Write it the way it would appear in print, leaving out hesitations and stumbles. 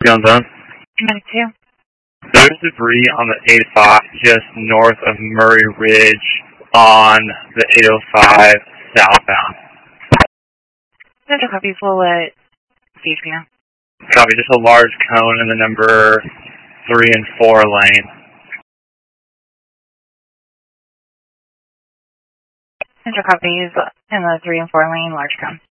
on zone. 92. There's debris on the 805 just north of Murray Ridge on the 805 southbound. Central copy, full at CHP now. Copy, just a large cone in the number 3 and 4 lane. Central copies in the 3 and 4 lane, large cone.